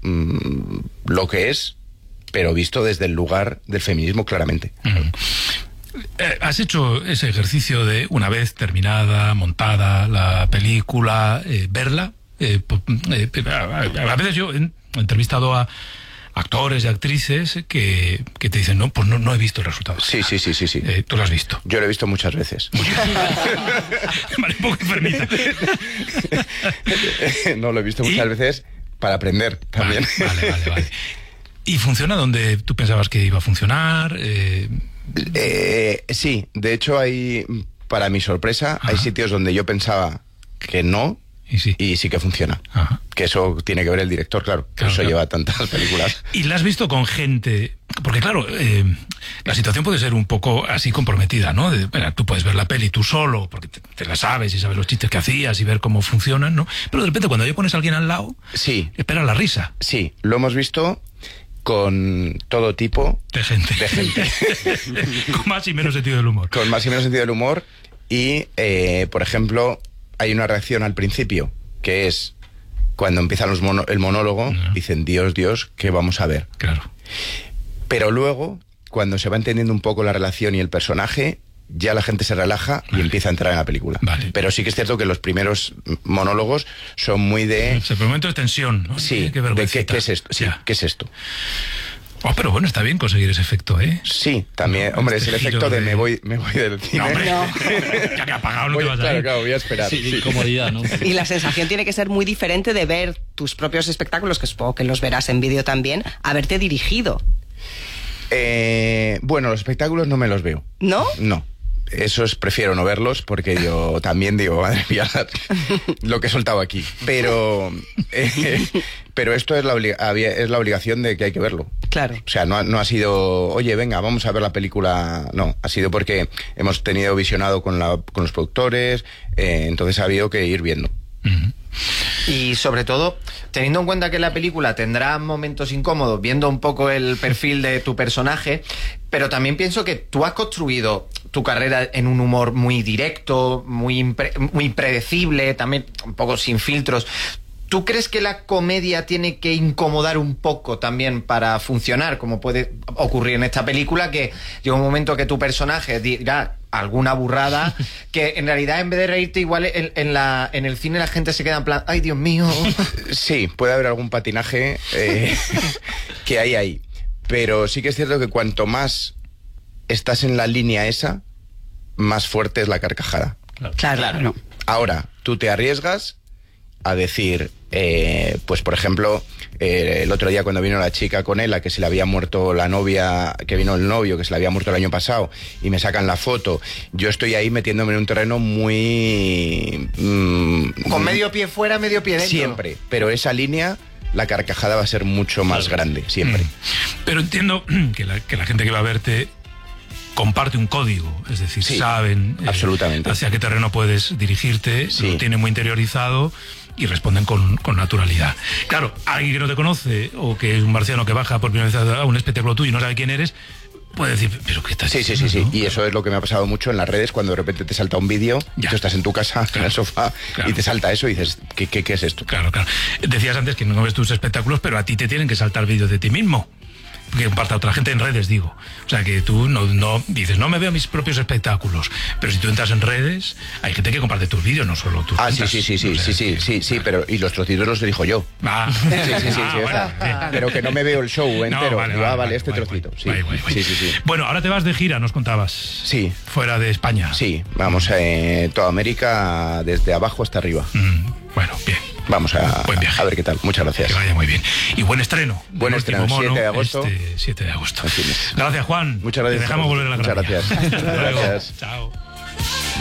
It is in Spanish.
lo que es, pero visto desde el lugar del feminismo claramente. Has hecho ese ejercicio de, una vez terminada, montada la película, verla. A veces yo he entrevistado a actores y actrices que te dicen, no, pues no he visto el resultado. Sí. ¿Tú lo has visto? Yo lo he visto muchas veces. Vale, un poco enfermiza. No, lo he visto muchas veces para aprender también. Vale. ¿Y funciona donde tú pensabas que iba a funcionar? Sí, de hecho para mi sorpresa, hay sitios donde yo pensaba que no, y sí que funciona. Ajá. Que eso tiene que ver el director, claro. Eso lleva tantas películas. ¿Y la has visto con gente? Porque claro, la situación puede ser un poco así comprometida, ¿no? Tú puedes ver la peli tú solo, porque te la sabes y sabes los chistes que hacías y ver cómo funcionan, ¿no? Pero de repente cuando ya pones a alguien al lado, espera la risa. Sí, lo hemos visto con todo tipo de gente. Con más y menos sentido del humor. Con más y menos sentido del humor. Y, por ejemplo, hay una reacción al principio, que es cuando empiezan el monólogo, dicen, Dios, ¿qué vamos a ver? Claro. Pero luego, cuando se va entendiendo un poco la relación y el personaje, ya la gente se relaja y empieza a entrar en la película. Vale. Pero sí que es cierto que los primeros monólogos son muy de... El momento de tensión, ¿no? Sí, de ¿qué es esto? Sí, ¿qué es esto? Pero bueno, está bien conseguir ese efecto, ¿eh? Sí, también, hombre, es el efecto de me voy del cine. No, hombre, ya que ha pagado lo que vas a ir. Claro, voy a esperar. Sí, comodidad, ¿no? Y la sensación tiene que ser muy diferente de ver tus propios espectáculos, que supongo que los verás en vídeo también, haberte dirigido. Bueno, los espectáculos no me los veo. ¿No? No. Esos prefiero no verlos porque yo también digo, madre mía, lo que he soltado aquí. Pero esto es la obligación de que hay que verlo. Claro. O sea, no ha sido, oye, venga, vamos a ver la película. No, ha sido porque hemos tenido visionado con los productores, entonces ha habido que ir viendo. Y sobre todo, teniendo en cuenta que la película tendrá momentos incómodos, viendo un poco el perfil de tu personaje, pero también pienso que tú has construido tu carrera en un humor muy directo, muy predecible, también un poco sin filtros. ¿Tú crees que la comedia tiene que incomodar un poco también para funcionar, como puede ocurrir en esta película, que llega un momento que tu personaje dirá alguna burrada, que en realidad en vez de reírte igual en el cine la gente se queda en plan, ¡ay, Dios mío! Sí, puede haber algún patinaje que hay ahí, pero sí que es cierto que cuanto más estás en la línea esa, más fuerte es la carcajada. Claro. No. Ahora, tú te arriesgas a decir, pues por ejemplo, el otro día cuando vino la chica con él, a que se le había muerto la novia, que vino el novio, que se le había muerto el año pasado, y me sacan la foto, yo estoy ahí metiéndome en un terreno muy... con medio pie fuera, medio pie dentro. Siempre, pero esa línea, la carcajada va a ser mucho más grande, siempre. Pero entiendo que la gente que va a verte comparte un código, es decir, saben absolutamente hacia qué terreno puedes dirigirte, lo tienen muy interiorizado y responden con naturalidad. Claro, alguien que no te conoce o que es un marciano que baja por primera vez a un espectáculo tuyo y no sabe quién eres, puede decir, pero ¿qué estás diciendo? Sí. ¿No? Y eso es lo que me ha pasado mucho en las redes, cuando de repente te salta un vídeo y tú estás en tu casa, en el sofá, y te salta eso y dices, ¿qué es esto? Claro. Decías antes que no ves tus espectáculos, pero a ti te tienen que saltar vídeos de ti mismo, que comparta otra gente en redes, digo. O sea, que tú no dices, no me veo mis propios espectáculos, pero si tú entras en redes, hay gente que comparte tus vídeos, no solo tus cuentas. Sí, pero y los trocitos los elijo yo. Pero que no me veo el show entero. Vale, este trocito. Sí. Bueno, ahora te vas de gira, nos contabas. Sí. Fuera de España. Sí, vamos a toda América, desde abajo hasta arriba. Bueno, bien. Vamos a ver qué tal. Muchas gracias. Que vaya muy bien. Y buen estreno. Buen estreno, 7 de agosto. 7 de agosto. Gracias, Juan. Muchas gracias. Te dejamos volver a la Muchas gracia. gracias. Hasta luego. Chao.